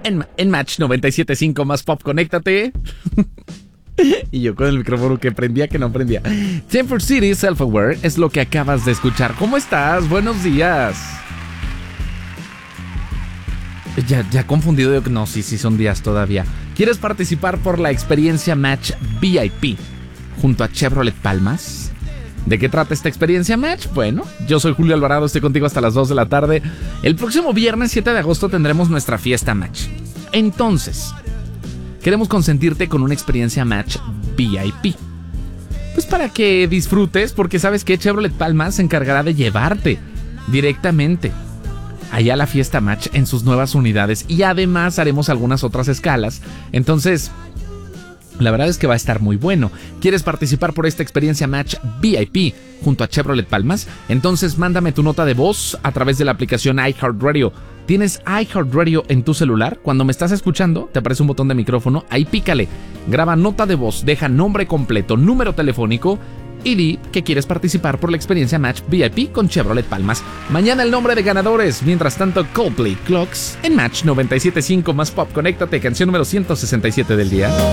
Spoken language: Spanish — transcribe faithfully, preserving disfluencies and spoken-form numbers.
En, en Match noventa y siete punto cinco más pop, conéctate. Y yo con el micrófono que prendía, que no prendía. Temper City Self-Aware es lo que acabas de escuchar. ¿Cómo estás? Buenos días. Ya, ya confundido. Yo, no, sí, sí son días todavía. ¿Quieres participar por la experiencia Match V I P junto a Chevrolet Palmas? ¿De qué trata esta experiencia Match? Bueno, yo soy Julio Alvarado, estoy contigo hasta las dos de la tarde. El próximo viernes siete de agosto tendremos nuestra fiesta Match. Entonces, queremos consentirte con una experiencia Match V I P. Pues para que disfrutes, porque sabes que Chevrolet Palmas se encargará de llevarte directamente allá a la fiesta Match en sus nuevas unidades. Y además haremos algunas otras escalas. Entonces, la verdad es que va a estar muy bueno. ¿Quieres participar por esta experiencia Match V I P junto a Chevrolet Palmas? Entonces mándame tu nota de voz a través de la aplicación iHeartRadio. ¿Tienes iHeartRadio en tu celular? Cuando me estás escuchando, te aparece un botón de micrófono. Ahí pícale. Graba nota de voz, deja nombre completo, número telefónico y di que quieres participar por la experiencia Match V I P con Chevrolet Palmas. Mañana el nombre de ganadores. Mientras tanto, Coldplay Clocks en Match noventa y siete punto cinco más pop. Conéctate, canción número ciento sesenta y siete del día.